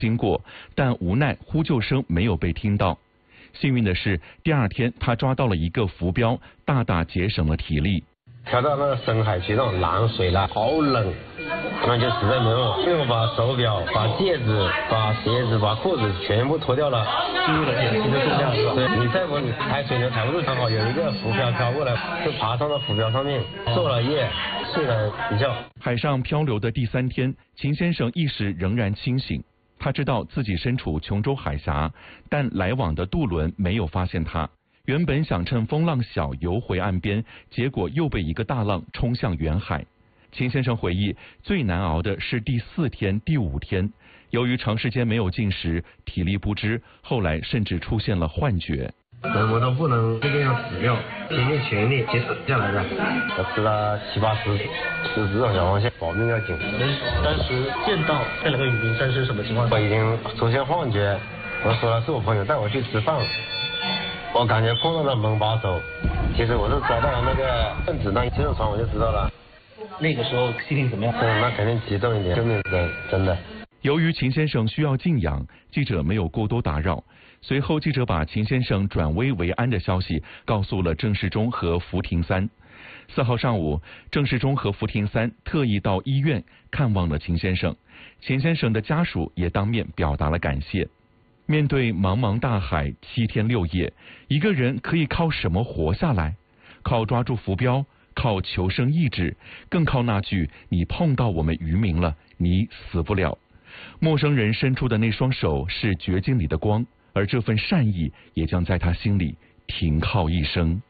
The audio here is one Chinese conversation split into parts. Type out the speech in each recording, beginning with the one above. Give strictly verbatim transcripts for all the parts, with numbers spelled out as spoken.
经过，但无奈呼救声没有被听到。幸运的是，第二天他抓到了一个浮标，大大节省了体力。 跳到那个深海去，那种蓝水了，好冷，那就实在没办法，最后把手表、把戒指、把鞋子、把裤子全部脱掉了，记录了减轻的重量是吧？对，你再不你抬水牛抬不住，刚好有一个浮标飘过来，就爬上了浮标上面，受了夜，睡了一觉。 海上漂流的第三天，秦先生意识仍然清醒，他知道自己身处琼州海峡，但来往的渡轮没有发现他。原本想趁风浪小游回岸边，结果又被一个大浪冲向远海。秦先生回忆，最难熬的是第四天、第五天，由于长时间没有进食，体力不支，后来甚至出现了幻觉。 什么都不能就这样死掉，拼尽全力节省下来的。我吃了七八十，就这种情况下保命要紧。 当时见到这两个渔民战是什么情况？ 我已经出现幻觉，我说了是我朋友带我去吃饭。我感觉碰到了门把手，其实我是抓到了那个分子弹接着传，我就知道了。 那个时候心情怎么样？ 嗯，那肯定激动一点，救命人真的。 由于秦先生需要静养，记者没有过多打扰。随后，记者把秦先生转危为安的消息告诉了郑世忠和福廷三。四号上午，郑世忠和福廷三特意到医院看望了秦先生，秦先生的家属也当面表达了感谢。面对茫茫大海，七天六夜，一个人可以靠什么活下来？靠抓住浮标，靠求生意志，更靠那句“你碰到我们渔民了，你死不了”。陌生人伸出的那双手是绝境里的光，而这份善意也将在他心里停靠一生。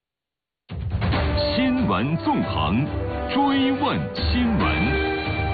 新闻纵横，追问新闻。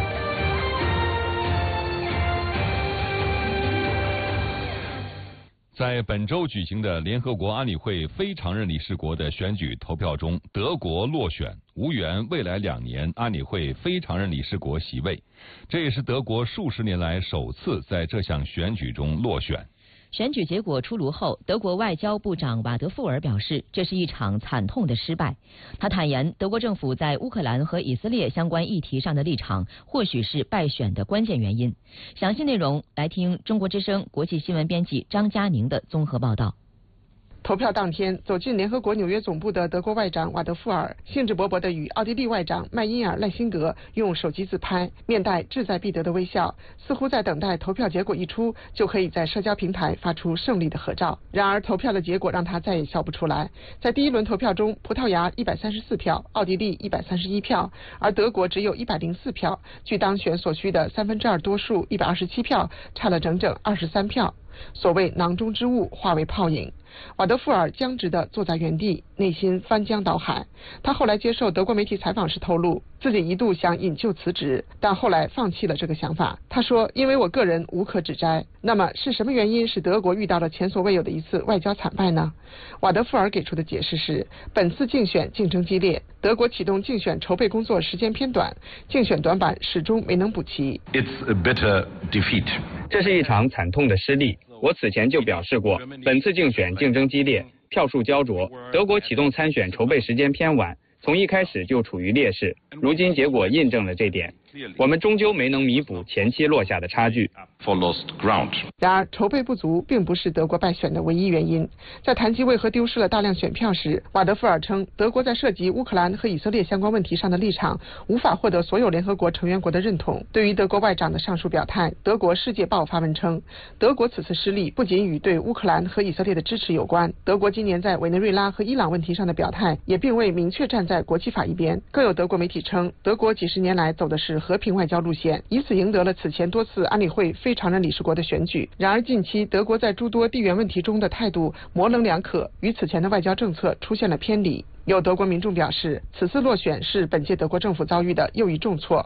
在本周举行的联合国安理会非常任理事国的选举投票中，德国落选，无缘未来两年安理会非常任理事国席位。这也是德国数十年来首次在这项选举中落选。 选举结果出炉后，德国外交部长瓦德富尔表示，这是一场惨痛的失败。他坦言，德国政府在乌克兰和以色列相关议题上的立场，或许是败选的关键原因。详细内容来听中国之声国际新闻编辑张佳宁的综合报道。 投票当天，走进联合国纽约总部的德国外长瓦德富尔兴致勃勃地与奥地利外长麦因尔赖辛德用手机自拍，面带志在必得的微笑，似乎在等待投票结果一出就可以在社交平台发出胜利的合照。然而投票的结果让他再也笑不出来。在第一轮投票中，葡萄牙一百三十四票，奥地利一百三十一票，而德国只有一百零四票，距当选所需的三分之二多数一百二十七票差了整整二十三票。所谓囊中之物化为泡影，瓦德富尔僵直地坐在原地，内心翻江倒海。他后来接受德国媒体采访时透露，自己一度想引咎辞职，但后来放弃了这个想法。他说，因为我个人无可指摘。那么是什么原因使德国遇到了前所未有的一次外交惨败呢？瓦德富尔给出的解释是，本次竞选竞争激烈，德国启动竞选筹备工作时间偏短，竞选短板始终没能补齐。 It's a bitter defeat. 这是一场惨痛的失利。我此前就表示过，本次竞选竞争激烈，票数焦灼，德国启动参选筹备时间偏晚，从一开始就处于劣势。如今结果印证了这点，我们终究没能弥补前期落下的差距。 然而，筹备不足并不是德国败选的唯一原因。在谈及为何丢失了大量选票时，瓦德富尔称，德国在涉及乌克兰和以色列相关问题上的立场无法获得所有联合国成员国的认同。对于德国外长的上述表态，德国《世界报》发文称，德国此次失利不仅与对乌克兰和以色列的支持有关，德国今年在委内瑞拉和伊朗问题上的表态也并未明确站在国际法一边。更有德国媒体称，德国几十年来走的是和平外交路线，以此赢得了此前多次安理会非常任理事国的选举。然而近期德国在诸多地缘问题中的态度模棱两可，与此前的外交政策出现了偏离。有德国民众表示，此次落选是本届德国政府遭遇的又一重挫。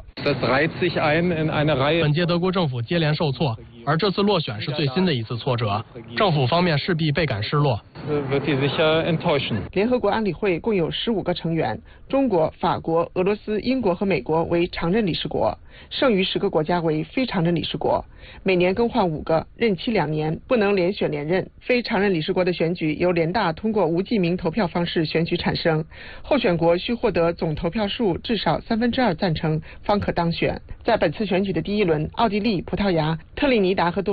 本届德国政府接连受挫，而这次落选是最新的一次挫折，政府方面势必倍感失落。 联合国安理会共有十五个成员，中国、法国、俄罗斯、英国和美国为常任理事国，剩余十个国家为非常任理事国，每年更换五个，任期两年，不能连选连任。非常任理事国的选举由联大通过无记名投票方式选举产生。 声。候选国需获得总投票数至少三分之二赞成方可当选。在本次选举的第一轮，奥地利、葡萄牙、特立尼达和多